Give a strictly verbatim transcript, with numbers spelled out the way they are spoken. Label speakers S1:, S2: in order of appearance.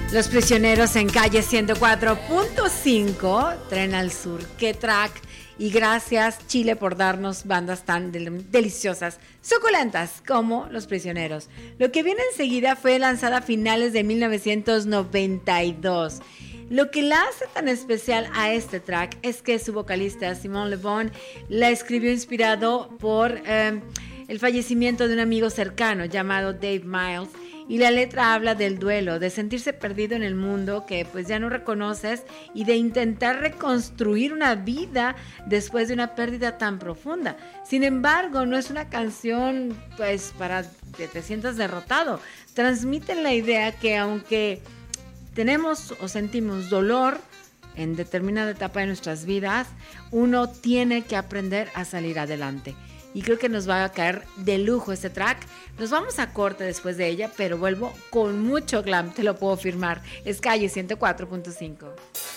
S1: Los Prisioneros en Calle ciento cuatro punto cinco, Tren al Sur. ¡Qué track! Y gracias, Chile, por darnos bandas tan del- deliciosas, suculentas como Los Prisioneros. Lo que viene enseguida fue lanzada a finales de mil novecientos noventa y dos. Lo que la hace tan especial a este track es que su vocalista, Simon Le Bon, la escribió inspirado por eh, el fallecimiento de un amigo cercano llamado Dave Miles. Y la letra habla del duelo, de sentirse perdido en el mundo que pues ya no reconoces y de intentar reconstruir una vida después de una pérdida tan profunda. Sin embargo, no es una canción pues para que te sientas derrotado. Transmiten la idea que aunque tenemos o sentimos dolor en determinada etapa de nuestras vidas, uno tiene que aprender a salir adelante. Y creo que nos va a caer de lujo este track. Nos vamos a corte después de ella, pero vuelvo con mucho glam, te lo puedo firmar. Es Calle ciento cuatro punto cinco.